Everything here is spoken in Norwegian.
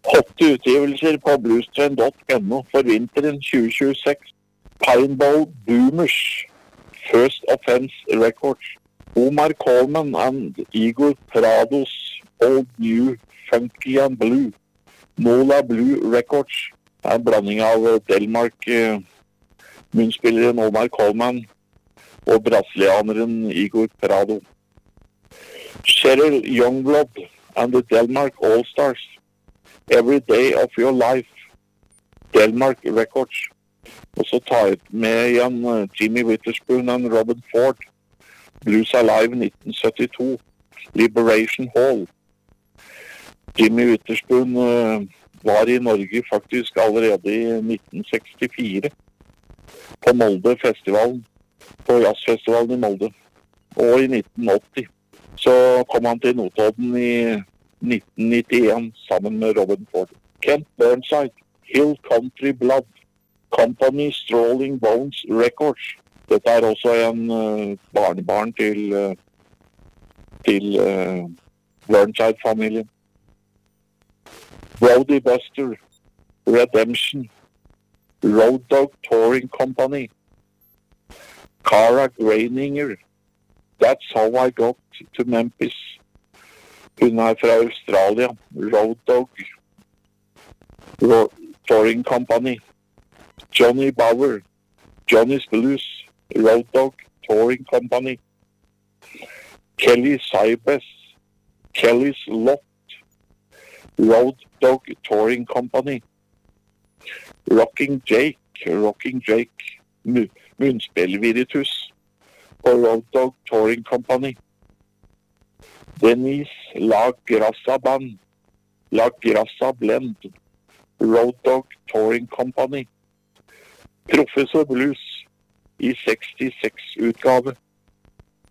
8 utgivelser på bluestrand.no for vinteren 2026. Pineball Boomers, First Offense Records. Omar Coleman and Igor Prados, Old New Funky and Blue. Mola Blue Records, en blanding av Delmark-munnspilleren Omar Coleman og brasilianeren Igor Prado. Cheryl Youngblood and the Delmark All-Stars, Every Day of Your Life, Delmark Records. Og så tar jeg med igjen Jimmy Witherspoon og Robin Ford, Blues Alive 1972, Liberation Hall. Jimmy Witherspoon var i Norge faktisk allerede i 1964 på Molde festivalen, på jazzfestivalen i Molde, og i 1980. Så kom han til Notodden i 1991 sammen med Robin Ford. Kent Burnside, Hill Country Blood, Company Strolling Bones Records. Dette er også en barnebarn til Burnside-familien. Brody Buster, Redemption, Road Dog Touring Company, Cara Graininger, That's How I Got to Memphis. Hun er fra Australia, Road Dog Touring Company. Johnny Bauer, Johnny's Blues, Road Dog Touring Company. Kelly Sybes, Kelly's Lot, Road Dog Touring Company. Rocking Jake, munnspillviritus på Road Dog Touring Company. Denise La Grassa Band, La Grassa Blend, Road Dog Touring Company. Professor Blues i 66 utgave.